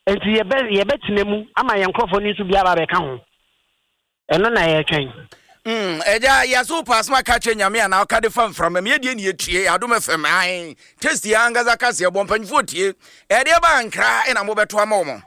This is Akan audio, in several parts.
enti ye betinemu ama ye nkrofo ni so bia ba be ka ho eno na ye twen eja ya so pass ma ka nyame ana ka de fam from me de ne etie adom fm ai test ya ngaza ka se bompanfo tie e de ba nkra ina mo beto ama mo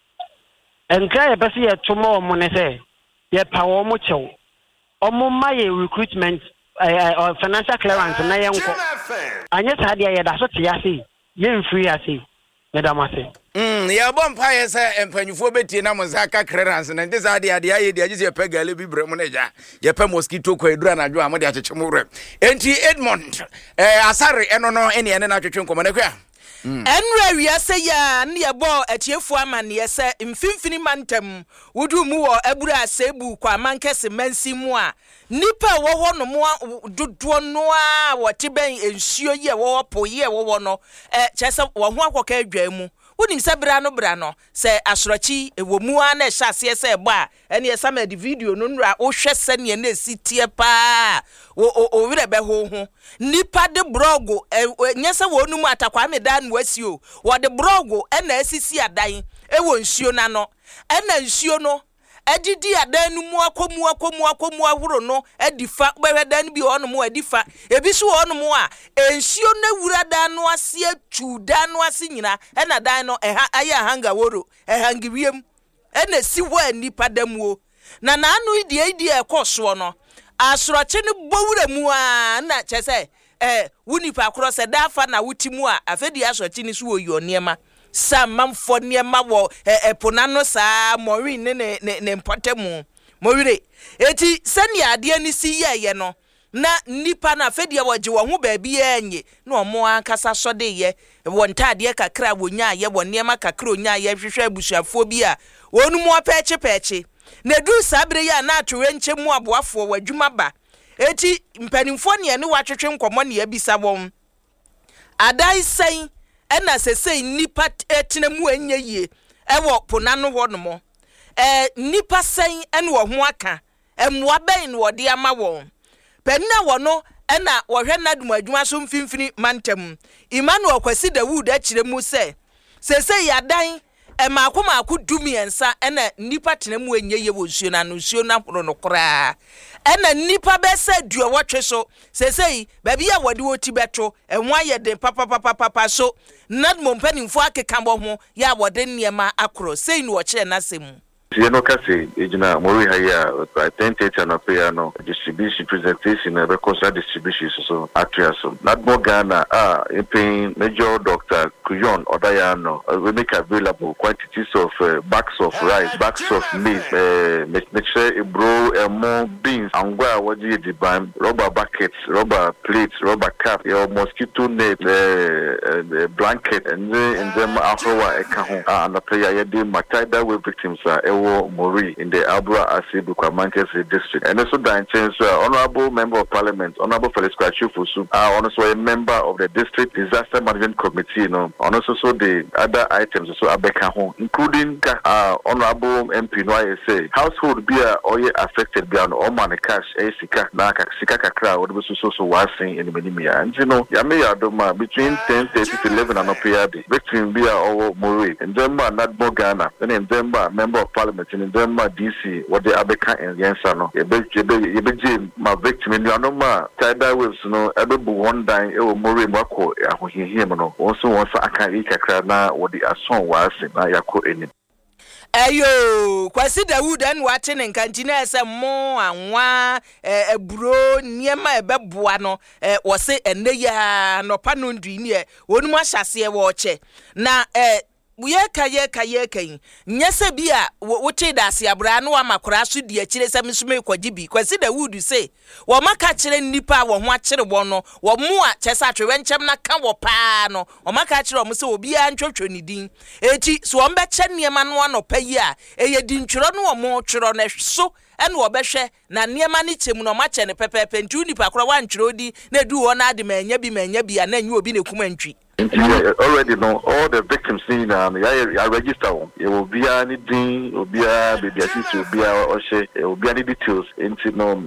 nkra ye bese ye to mo mo ne se ye pa wo mo chew omo ma ye recruitment financial clearance na ye nko anya sa de ye da so te ya se ye mfiri ya se medamase ya bompa ye se empanyufo betie na mo zaka clearance na ndeza de ade aye de agise pe gale bi brem na ja ye pe mosquito ko edura na jo amode acheche mo re enti Edmond asare eno no ene ene na twetwe nkomo na kwa enra wi ase ya ne ye bo atiefu amane ye se mfimfini mantam wudu mu wo abura asebu kwa mankese mansi mu a nipa wo ho no mo dodo no a wote ben ensuo ye wo po ye wo no chese wo ho akoka adwa mu wonim se bra no se asorochi ewo mu a na ehya ase se ebo a ene ye sama di video no nura wo hwe se ne na esitie pa o wire be ho nipa de brogo nyese wo nu mu atakwa me dan wasi o wo de brogo na asisi adan ewo nsuo na no na nsuo no adidi adan nu mu akomu ahoro no adifa behwe dan bi ho no mu adifa ebi so ho no mu a nsuo na wura dan no ase atu dan no ase nyina na dan no aya hanga woro hangi wiem na si wo nipa damuo na anu idi ekoso no asoroche ne bowura mu a na chese wuni pa kro se dafa na wutimu a afedi asoroche ni so oyo niema samamfo niema wo eponano sa mori ne mpotemu morire eti sani ade ani si ye no na nipa na afedi woje wo ho ba bia enye na omo ankasa sode ye wontade kakra wonya ye wo niema kakra onya ye hwehwe abusuafo bi a wonu mu apeche na du sabre ya na atwe nche mu aboafo wadwuma ba eti mpanimfo ne ne watwetwe nkomo ne abisa won adai sai ena sesei nipa etinemu enye yie ewo ponano ho no mo nipa sai ene wo ho aka emwa ben wo de ama won penna wo no ena wo hwe nadum adwuma so mfimfini mantam Emmanuel Kwasi Dawud akire mu se sesei adan maako dumiensa ena nipa tenemu enye ye wo nsuo na no nsuo na horo no kora ena nipa be se duo wotwe so sesei baby ya wode woti beto enwa ye den papa so nadmo mpanimfo akeka bo ho ya wode niema akoro sei ni wo kire na semu no kasi ejina mori haya attentate na piano distribution presentation na record distribution so atria so nadmo Ghana paying Major Dr. Kuyon Odayano we make available quantities of bags of rice, bags of meat, make sure bro more beans angwa waji di ban rubber buckets, rubber plates, rubber cap, your mosquito net, blanket and them afrowa ekaho and the player yedi matida we victims Mori in the Abra Asibu Kwamankese district. And also the Honorable Member of Parliament, Honorable Felix Kwachufusu, also a member of the District Disaster Management Committee, and also the other items also Abeka, including Honorable MP Noye say household beer or affected beyond Oman cash, Sika, Naka, Sika Kakra, what was also washing in the Minimia. And Yame Adoma between 10:30 to 11 and Opiadi, victim beer or Mori, and Demba Nadmo Ghana, and then Demba member of Parliament. In them DC what they abeka and yensano ye my victim in no tider waves no ebebu one dine more wako him no also wants aka ikakra na what the ason was na yako eni Ayo Kwasi Dawud an watching in cantina ese mo anwa eburo niema ebeboa no wo se enne ya no pano ndwi ne wonu ahyase wo che na ye kaye nyese bia wote da ase abra no amakora so di akire se misume kwaji bi Kwasi Dawud se wo maka kire nipa wo ho akire wo no wo mu a chese atwe nkyem na ka wo paa no wo maka kire wo se obi a ntwotwo ni din eti so wo mbe che niema no anopa yi a eye di ntworo no wo mo tworo na so ene wo behwe na niema ni chemu no mache ne pepepe ntu nipa kora wan tworo di na du wo na ade manya bi a na nyi obi na kuma ntwi. Already know all the victims in I register them. It will be anything, it will be a baby assist, it will be a oshe, it will be any details into no